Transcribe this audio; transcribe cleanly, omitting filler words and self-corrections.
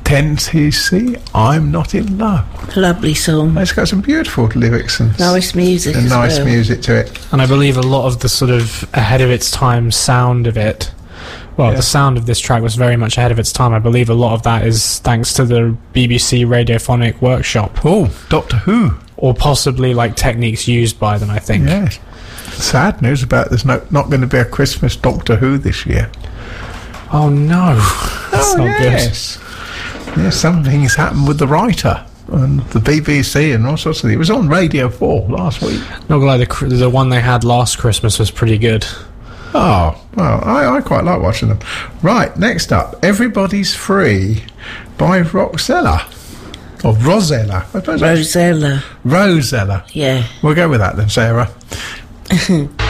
10cc, I'm Not in Love. Lovely song. It's got some beautiful lyrics and nice music. And nice well. music to it. And I believe a lot of the sort of ahead of its time sound of it, the sound of this track was very much ahead of its time. I believe a lot of that is thanks to the BBC Radiophonic Workshop. Oh, Doctor Who. Or possibly like techniques used by them, I think. Yes. Sad news about there's not going to be a Christmas Doctor Who this year. Oh no. That's not yes. Good. Yes, something's happened with the writer and the BBC and all sorts of things. It was on Radio 4 last week. Not gonna lie, the one they had last Christmas was pretty good. Oh, well, I quite like watching them. Right, next up, Everybody's Free by Roxella. Or Rosella. I suppose Rosella. Rosella. Yeah. We'll go with that then, Sarah.